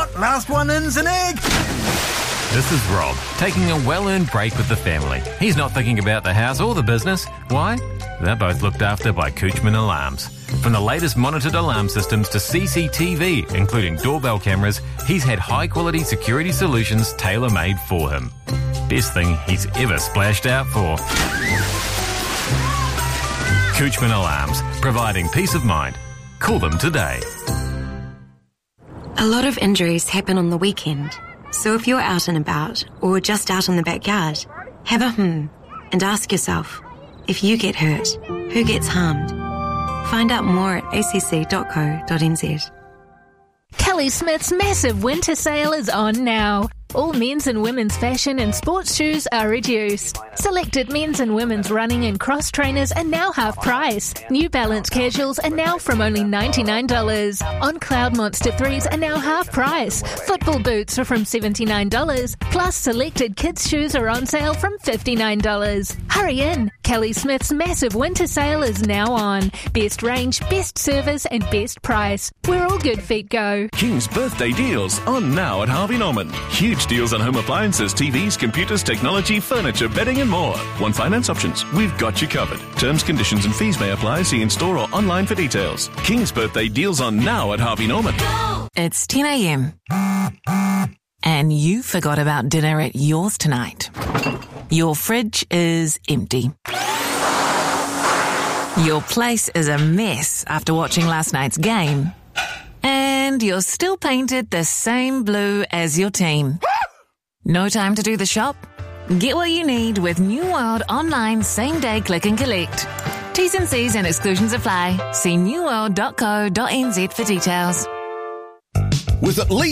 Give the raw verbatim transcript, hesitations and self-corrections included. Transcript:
what? Last one in's an egg. This is Rob, taking a well-earned break with the family. He's not thinking about the house or the business. Why? They're both looked after by Coochman Alarms. From the latest monitored alarm systems to C C T V, including doorbell cameras, he's had high-quality security solutions tailor-made for him. Best thing he's ever splashed out for. Coochman Alarms, providing peace of mind. Call them today. A lot of injuries happen on the weekend. So if you're out and about, or just out in the backyard, have a hmm and ask yourself, if you get hurt, who gets harmed? Find out more at a c c dot co dot n z. Kelly Smith's massive winter sale is on now. All men's and women's fashion and sports shoes are reduced. Selected men's and women's running and cross trainers are now half price. New Balance casuals are now from only ninety-nine dollars. On Cloud Monster threes are now half price. Football boots are from seventy-nine dollars. Plus selected kids' shoes are on sale from fifty-nine dollars. Hurry in. Kelly Smith's massive winter sale is now on. Best range, best service and best price. Where all good feet go. King's birthday deals on now at Harvey Norman. Huge deals on home appliances, T Vs, computers, technology, furniture, bedding and more. One finance options. We've got you covered. Terms, conditions and fees may apply. See in store or online for details. King's birthday deals on now at Harvey Norman. It's ten a.m. and you forgot about dinner at yours tonight. Your fridge is empty. Your place is a mess after watching last night's game. And you're still painted the same blue as your team. No time to do the shop? Get what you need with New World Online Same Day Click and Collect. T's and C's and exclusions apply. See new world dot co dot n z for details. With at least